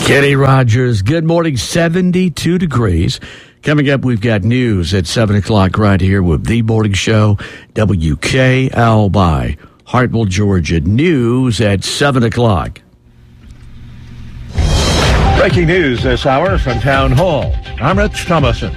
Kenny Rogers, good morning, 72 degrees. Coming up, we've got news at 7 o'clock right here with The Morning Show, WKLY, Hartwell, Georgia. News at 7 o'clock. Breaking news this hour from Town Hall. I'm Rich Thomason.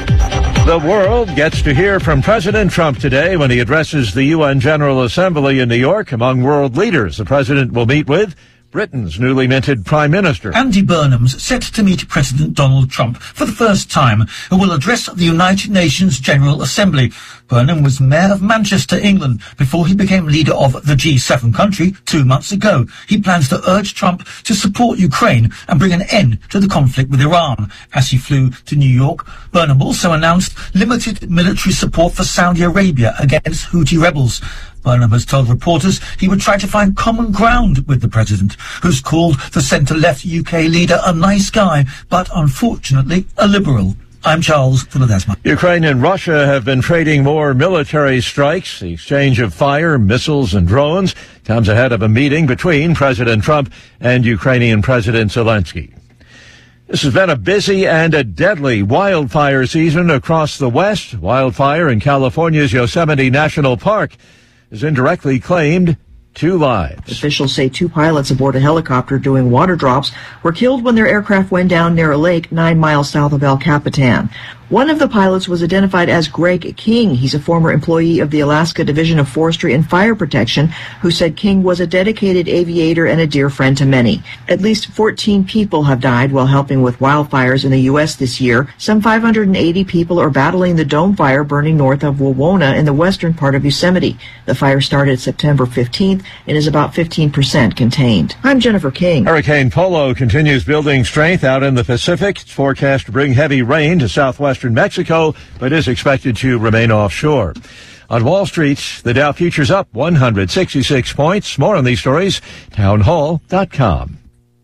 The world gets to hear from President Trump today when he addresses the UN General Assembly in New York. Among world leaders, the president will meet with Britain's newly minted Prime Minister. Andy Burnham's set to meet President Donald Trump for the first time, who will address the United Nations General Assembly. Burnham was Mayor of Manchester, England, before he became leader of the G7 country 2 months ago. He plans to urge Trump to support Ukraine and bring an end to the conflict with Iran. As he flew to New York, Burnham also announced limited military support for Saudi Arabia against Houthi rebels. Burnham has told reporters he would try to find common ground with the president, who's called the centre-left UK leader a nice guy, but unfortunately a liberal. I'm Charles Philadesma. Ukraine and Russia have been trading more military strikes. The exchange of fire, missiles, and drones comes ahead of a meeting between President Trump and Ukrainian President Zelensky. This has been a busy and a deadly wildfire season across the West. Wildfire in California's Yosemite National Park has indirectly claimed 2 lives. Officials say 2 pilots aboard a helicopter doing water drops were killed when their aircraft went down near a lake 9 miles south of El Capitan. One of the pilots was identified as Greg King. He's a former employee of the Alaska Division of Forestry and Fire Protection, who said King was a dedicated aviator and a dear friend to many. At least 14 people have died while helping with wildfires in the U.S. this year. Some 580 people are battling the dome fire burning north of Wawona in the western part of Yosemite. The fire started September 15th and is about 15% contained. I'm Jennifer King. Hurricane Polo continues building strength out in the Pacific. It's forecast to bring heavy rain to southwestern Mexico, but is expected to remain offshore. On Wall Street, the Dow futures up 166 points. More on these stories, townhall.com.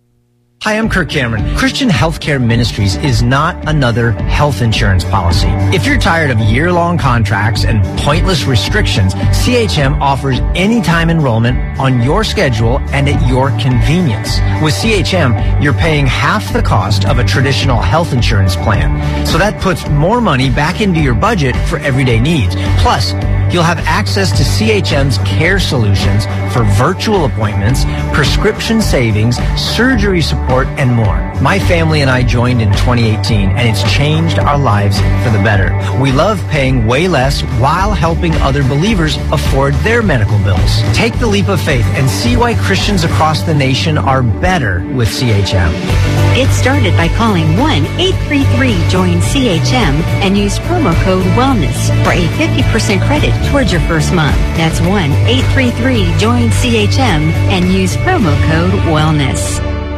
Hi, I'm Kirk Cameron. Christian Healthcare Ministries is not another health insurance policy. If you're tired of year-long contracts and pointless restrictions, CHM offers anytime enrollment on your schedule and at your convenience. With CHM, you're paying half the cost of a traditional health insurance plan. So that puts more money back into your budget for everyday needs. Plus, you'll have access to CHM's care solutions for virtual appointments, prescription savings, surgery support, and more. My family and I joined in 2018, and it's changed our lives for the better. We love paying way less while helping other believers afford their medical bills. Take the leap of faith and see why Christians across the nation are better with CHM. Get started by calling 1-833-JOIN-CHM and use promo code WELLNESS for a 50% credit towards your first month. That's 1-833-JOIN-CHM and use promo code WELLNESS.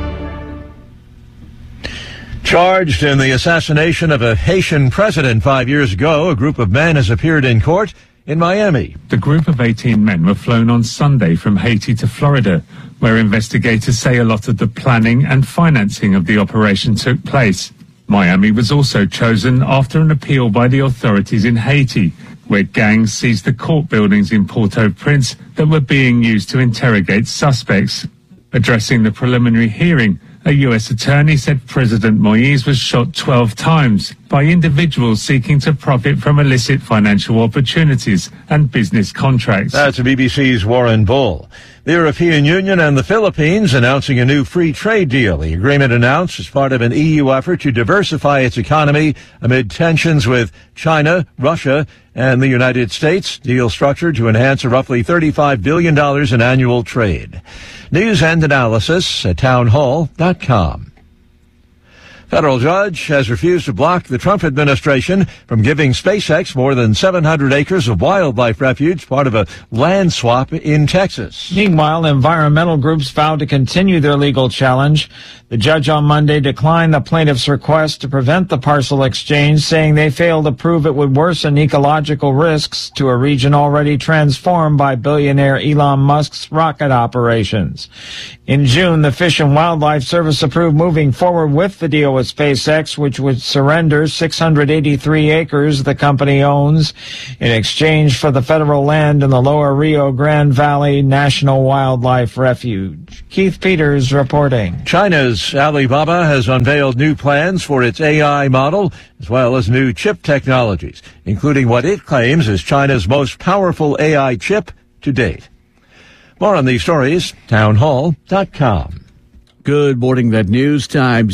Charged in the assassination of a Haitian president 5 years ago, a group of men has appeared in court in Miami. The group of 18 men were flown on Sunday from Haiti to Florida, where investigators say a lot of the planning and financing of the operation took place. Miami was also chosen after an appeal by the authorities in Haiti, where gangs seized the court buildings in Port-au-Prince that were being used to interrogate suspects. Addressing the preliminary hearing, a U.S. attorney said President Moïse was shot 12 times by individuals seeking to profit from illicit financial opportunities and business contracts. That's BBC's Warren Bull. The European Union and the Philippines announcing a new free trade deal. The agreement announced as part of an EU effort to diversify its economy amid tensions with China, Russia, and the United States. Deal structured to enhance a roughly $35 billion in annual trade. News and analysis at townhall.com. Federal judge has refused to block the Trump administration from giving SpaceX more than 700 acres of wildlife refuge, part of a land swap in Texas. Meanwhile, environmental groups vowed to continue their legal challenge. The judge on Monday declined the plaintiff's request to prevent the parcel exchange, saying they failed to prove it would worsen ecological risks to a region already transformed by billionaire Elon Musk's rocket operations. In June, the Fish and Wildlife Service approved moving forward with the deal with with SpaceX, which would surrender 683 acres the company owns in exchange for the federal land in the lower Rio Grande Valley National Wildlife Refuge. Keith Peters reporting. China's Alibaba has unveiled new plans for its AI model, as well as new chip technologies, including what it claims is China's most powerful AI chip to date. More on these stories, townhall.com. Good morning. That news time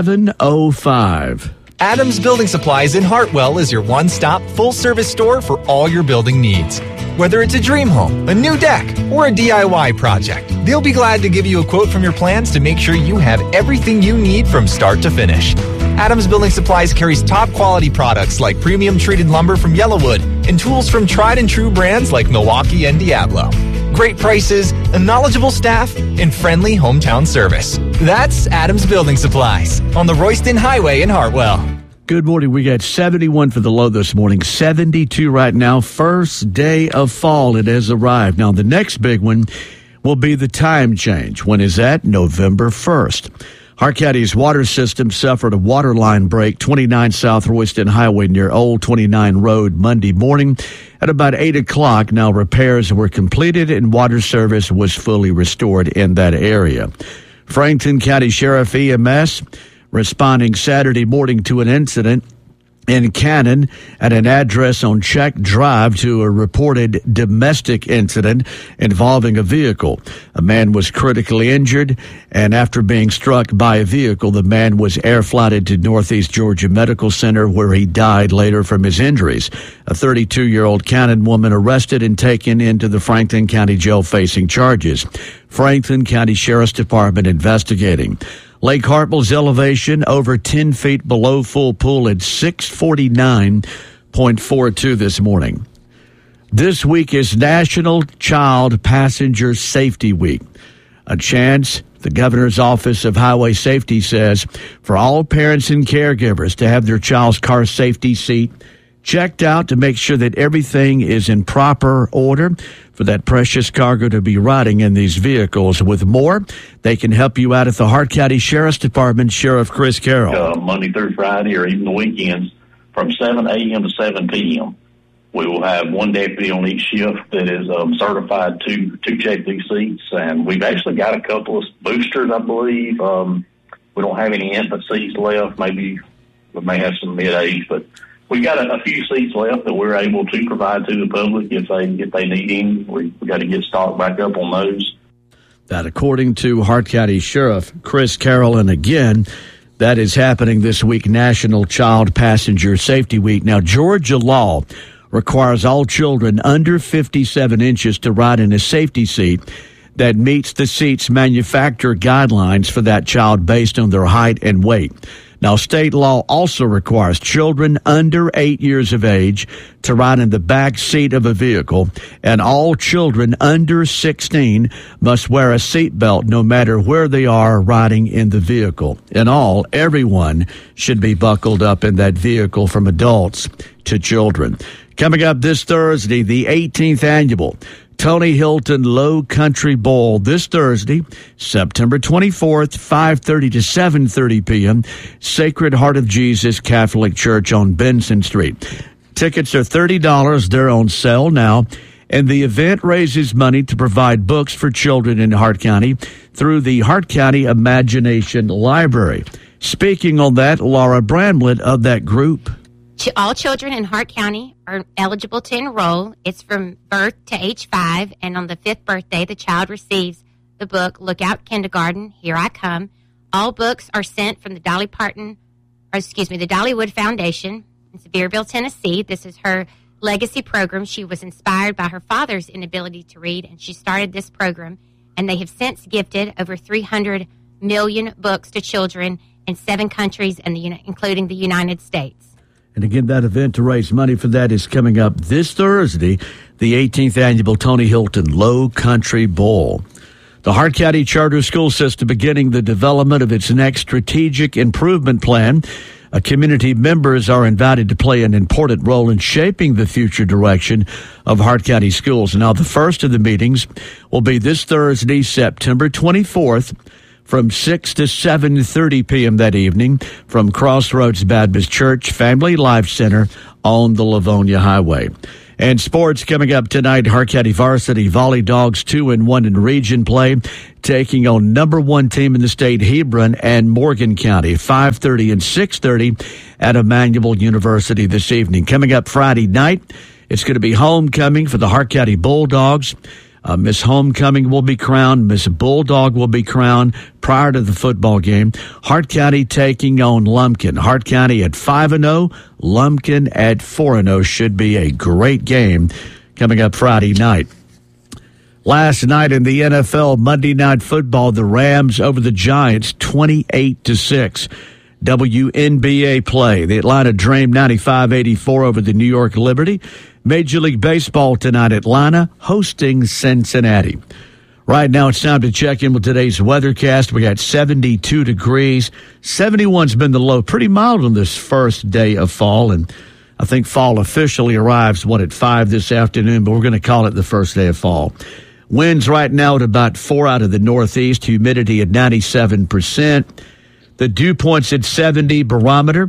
7:05. Adams Building Supplies in Hartwell is your one-stop, full-service store for all your building needs. Whether it's a dream home, a new deck, or a DIY project, they'll be glad to give you a quote from your plans to make sure you have everything you need from start to finish. Adams Building Supplies carries top-quality products like premium treated lumber from Yellowwood and tools from tried-and-true brands like Milwaukee and Diablo. Great prices, a knowledgeable staff, and friendly hometown service. That's Adams Building Supplies on the Royston Highway in Hartwell. Good morning. We got 71 for the low this morning, 72 right now. First day of fall. It has arrived. Now, the next big one will be the time change. When is that? November 1st. Hart County's water system suffered a water line break, 29 South Royston Highway near Old 29 Road Monday morning at about 8 o'clock. Now, repairs were completed and water service was fully restored in that area. Franklin County Sheriff EMS responding Saturday morning to an incident in Cannon at an address on Check Drive to a reported domestic incident involving a vehicle. A man was critically injured, and after being struck by a vehicle, the man was air-flighted to Northeast Georgia Medical Center, where he died later from his injuries. A 32-year-old Cannon woman arrested and taken into the Franklin County Jail facing charges. Franklin County Sheriff's Department investigating. Lake Hartwell's elevation over 10 feet below full pool at 649.42 this morning. This week is National Child Passenger Safety Week. A chance, the governor's office of highway safety says, for all parents and caregivers to have their child's car safety seat checked out to make sure that everything is in proper order for that precious cargo to be riding in these vehicles. With more, they can help you out at the Hart County Sheriff's Department. Sheriff Chris Carroll. Monday through Friday or even the weekends from 7 a.m. to 7 p.m. We will have one deputy on each shift that is certified to check these seats. And we've actually got a couple of boosters, I believe. We don't have any infant seats left. Maybe we may have some mid-age, but we got a few seats left that we're able to provide to the public if they need any. We got to get stocked back up on those. That according to Hart County Sheriff Chris Carroll, and again, that is happening this week, National Child Passenger Safety Week. Now, Georgia law requires all children under 57 inches to ride in a safety seat that meets the seat's manufacturer guidelines for that child based on their height and weight. Now, state law also requires children under 8 years of age to ride in the back seat of a vehicle, and all children under 16 must wear a seatbelt no matter where they are riding in the vehicle. In all, everyone should be buckled up in that vehicle from adults to children. Coming up this Thursday, the 18th annual Tony Hilton Low Country Bowl this Thursday, September 24th, 5:30 to 7:30 p.m., Sacred Heart of Jesus Catholic Church on Benson Street. Tickets are $30. They're on sale now, and the event raises money to provide books for children in Hart County through the Hart County Imagination Library. Speaking on that, Laura Bramlett of that group. All children in Hart County are eligible to enroll. It's from birth to age 5, and on the 5th birthday, the child receives the book, Look Out Kindergarten, Here I Come. All books are sent from the Dollywood Foundation in Sevierville, Tennessee. This is her legacy program. She was inspired by her father's inability to read, and she started this program, and they have since gifted over 300 million books to children in 7 countries, including the United States. And again, that event to raise money for that is coming up this Thursday, the 18th annual Tony Hilton Low Country Bowl. The Hart County Charter School System beginning the development of its next strategic improvement plan. Community members are invited to play an important role in shaping the future direction of Hart County schools. Now, the first of the meetings will be this Thursday, September 24th, from 6 to 7:30 p.m. that evening from Crossroads Baptist Church Family Life Center on the Livonia Highway. And sports coming up tonight, Hart County Varsity Volley Dogs 2-1 in region play, taking on number 1 team in the state, Hebron and Morgan County, 5:30 and 6:30 at Emmanuel University this evening. Coming up Friday night, it's going to be homecoming for the Hart County Bulldogs. Miss Homecoming will be crowned. Miss Bulldog will be crowned prior to the football game. Hart County taking on Lumpkin. Hart County at 5-0. Lumpkin at 4-0. Should be a great game coming up Friday night. Last night in the NFL Monday Night Football, the Rams over the Giants 28-6. WNBA play. The Atlanta Dream 95-84 over the New York Liberty. Major League Baseball tonight, Atlanta hosting Cincinnati. Right now, it's time to check in with today's weathercast. We got 72 degrees. 71's been the low. Pretty mild on this first day of fall, and I think fall officially arrives, at 5 this afternoon, but we're going to call it the first day of fall. Winds right now at about 4 out of the northeast. Humidity at 97%. The dew point's at 70. Barometer,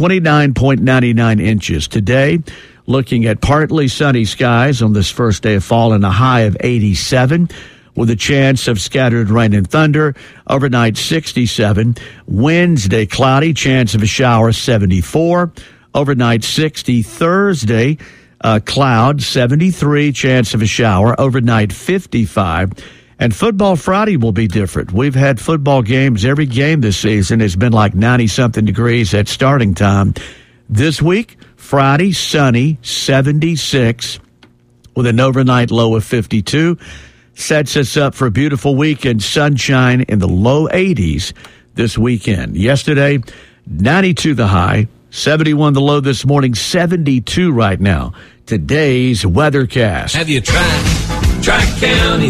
29.99 inches. Today, looking at partly sunny skies on this first day of fall and a high of 87 with a chance of scattered rain and thunder. Overnight 67. Wednesday cloudy, chance of a shower 74. Overnight 60. Thursday cloud 73, chance of a shower. Overnight 55. And Football Friday will be different. We've had football games. Every game this season has been like 90-something degrees at starting time. This week, Friday, sunny, 76, with an overnight low of 52. Sets us up for a beautiful weekend, sunshine in the low 80s this weekend. Yesterday, 92 the high, 71 the low this morning, 72 right now. Today's weathercast. Have you tried Tri-County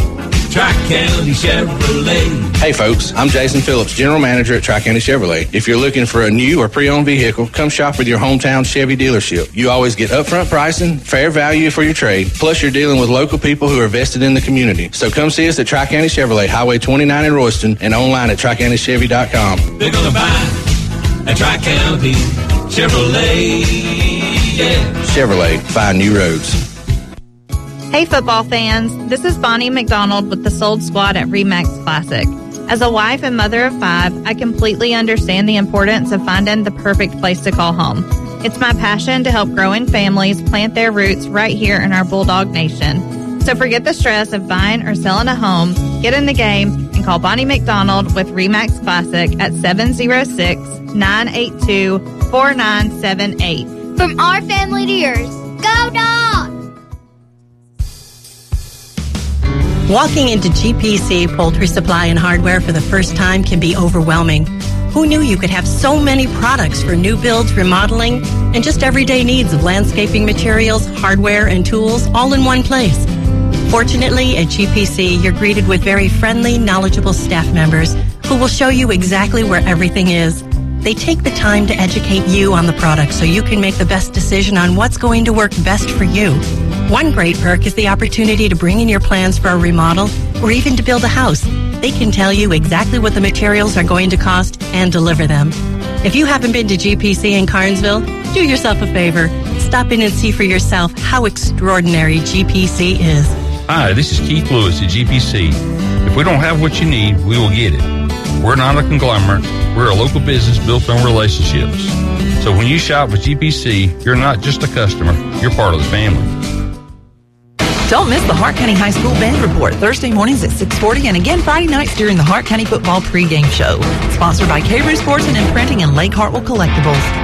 Chevrolet? Hey folks, I'm Jason Phillips, General Manager at Tri-County Chevrolet. If you're looking for a new or pre-owned vehicle, come shop with your hometown Chevy dealership. You always get upfront pricing, fair value for your trade, plus you're dealing with local people who are vested in the community. So come see us at Tri-County Chevrolet, Highway 29 in Royston, and online at TriCountyChevy.com. They're gonna buy a Tri-County Chevrolet, yeah. Chevrolet, find new roads. Hey football fans, this is Bonnie McDonald with the Sold Squad at RE/MAX Classic. As a wife and mother of 5, I completely understand the importance of finding the perfect place to call home. It's my passion to help growing families plant their roots right here in our Bulldog Nation. So forget the stress of buying or selling a home, get in the game, and call Bonnie McDonald with RE/MAX Classic at 706-982-4978. From our family to yours, go Dogs! Walking into GPC Poultry Supply and Hardware for the first time can be overwhelming. Who knew you could have so many products for new builds, remodeling, and just everyday needs of landscaping materials, hardware, and tools all in one place? Fortunately, at GPC, you're greeted with very friendly, knowledgeable staff members who will show you exactly where everything is. They take the time to educate you on the product so you can make the best decision on what's going to work best for you. One great perk is the opportunity to bring in your plans for a remodel or even to build a house. They can tell you exactly what the materials are going to cost and deliver them. If you haven't been to GPC in Carnesville, do yourself a favor. Stop in and see for yourself how extraordinary GPC is. Hi, this is Keith Lewis at GPC. If we don't have what you need, we will get it. We're not a conglomerate. We're a local business built on relationships. So when you shop with GPC, you're not just a customer, you're part of the family. Don't miss the Hart County High School Band Report Thursday mornings at 6:40 and again Friday nights during the Hart County Football pregame show. Sponsored by K-Roo Sports and Imprinting and Lake Hartwell Collectibles.